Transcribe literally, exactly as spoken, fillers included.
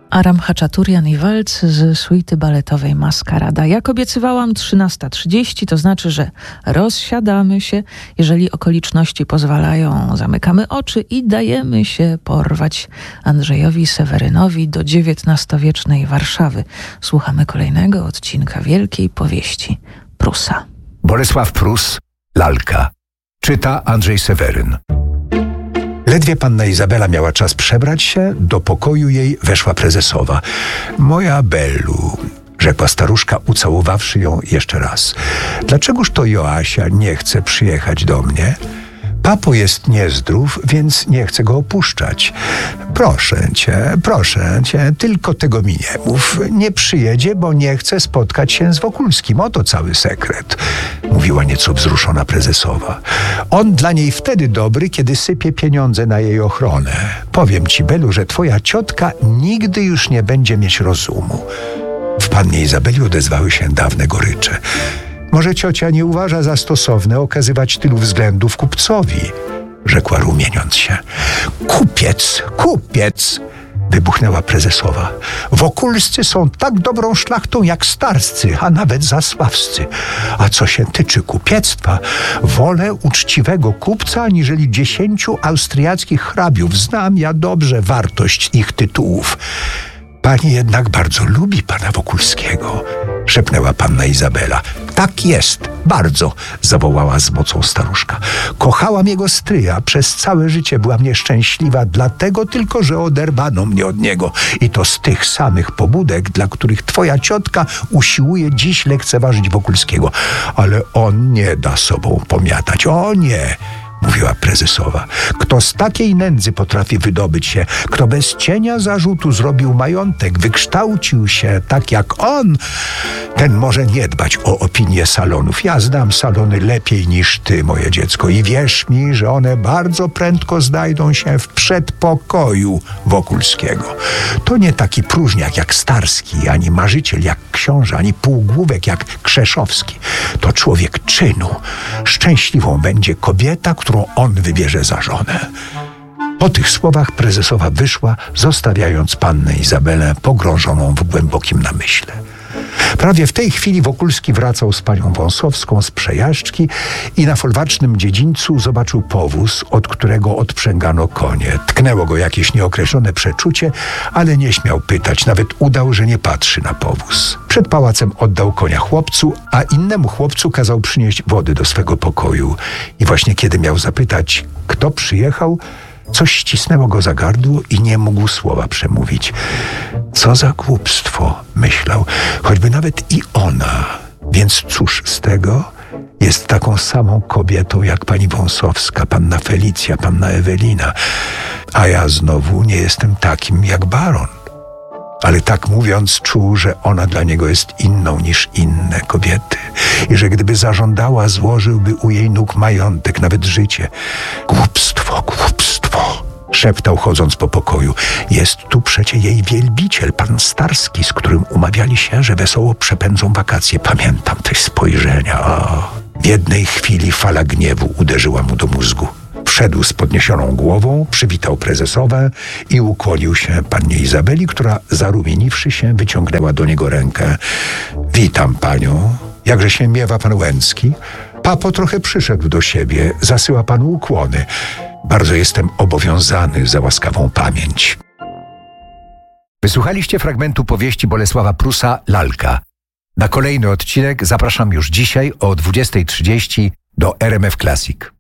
Aram Hachaturian i walc z suity baletowej Maskarada. Jak obiecywałam, trzynasta trzydzieści, to znaczy, że rozsiadamy się, jeżeli okoliczności pozwalają, zamykamy oczy i dajemy się porwać Andrzejowi Sewerynowi do dziewiętnastowiecznej Warszawy. Słuchamy kolejnego odcinka wielkiej powieści Prusa. Bolesław Prus, Lalka. Czyta Andrzej Seweryn. Ledwie panna Izabela miała czas przebrać się, do pokoju jej weszła prezesowa. Moja Bellu, rzekła staruszka, ucałowawszy ją jeszcze raz. Dlaczegoż to Joasia nie chce przyjechać do mnie? Papo jest niezdrów, więc nie chcę go opuszczać. Proszę cię, proszę cię, tylko tego mi nie mów. Nie przyjedzie, bo nie chce spotkać się z Wokulskim. Oto cały sekret, mówiła nieco wzruszona prezesowa. On dla niej wtedy dobry, kiedy sypie pieniądze na jej ochronę. Powiem ci, Belu, że twoja ciotka nigdy już nie będzie mieć rozumu. W pannie Izabeli odezwały się dawne gorycze. Może ciocia nie uważa za stosowne okazywać tylu względów kupcowi, rzekła rumieniąc się. Kupiec, kupiec, wybuchnęła prezesowa. Wokulscy są tak dobrą szlachtą jak starscy, a nawet zasławscy. A co się tyczy kupiectwa, wolę uczciwego kupca aniżeli dziesięciu austriackich hrabiów. Znam ja dobrze wartość ich tytułów. Pani jednak bardzo lubi pana Wokulskiego, szepnęła panna Izabela. Tak jest, bardzo, zawołała z mocą staruszka. Kochałam jego stryja, przez całe życie byłam nieszczęśliwa, dlatego tylko, że oderwano mnie od niego. I to z tych samych pobudek, dla których twoja ciotka usiłuje dziś lekceważyć Wokulskiego. Ale on nie da sobą pomiatać, o nie! Mówiła prezesowa. Kto z takiej nędzy potrafi wydobyć się, kto bez cienia zarzutu zrobił majątek, wykształcił się tak jak on, ten może nie dbać o opinię salonów. Ja znam salony lepiej niż ty, moje dziecko, i wierz mi, że one bardzo prędko znajdą się w przedpokoju Wokulskiego. To nie taki próżniak jak Starski, ani marzyciel jak książę, ani półgłówek jak Krzeszowski. To człowiek czynu. Szczęśliwą będzie kobieta, którą on wybierze za żonę. Po tych słowach prezesowa wyszła, zostawiając pannę Izabelę pogrążoną w głębokim namyśle. Prawie w tej chwili Wokulski wracał z panią Wąsowską z przejażdżki i na folwarcznym dziedzińcu zobaczył powóz, od którego odprzęgano konie. Tknęło go jakieś nieokreślone przeczucie, ale nie śmiał pytać, nawet udał, że nie patrzy na powóz. Przed pałacem oddał konia chłopcu, a innemu chłopcu kazał przynieść wody do swego pokoju. I właśnie kiedy miał zapytać, kto przyjechał, coś ścisnęło go za gardło i nie mógł słowa przemówić. Co za głupstwo, myślał, choćby nawet i ona. Więc cóż z tego? Jest taką samą kobietą jak pani Wąsowska, panna Felicja, panna Ewelina. A ja znowu nie jestem takim jak baron. Ale tak mówiąc czuł, że ona dla niego jest inną niż inne kobiety i że gdyby zażądała, złożyłby u jej nóg majątek, nawet życie. Głupstwo, głupstwo, szeptał chodząc po pokoju. Jest tu przecie jej wielbiciel, pan Starski, z którym umawiali się, że wesoło przepędzą wakacje. Pamiętam te spojrzenia. O. W jednej chwili fala gniewu uderzyła mu do mózgu. Wszedł z podniesioną głową, przywitał prezesowę i ukłonił się pannie Izabeli, która zarumieniwszy się, wyciągnęła do niego rękę. Witam panią. Jakże się miewa pan Łęcki? Papo trochę przyszedł do siebie, zasyła panu ukłony. Bardzo jestem obowiązany za łaskawą pamięć. Wysłuchaliście fragmentu powieści Bolesława Prusa Lalka. Na kolejny odcinek zapraszam już dzisiaj o dwudziestej trzydzieści do R M F Classic.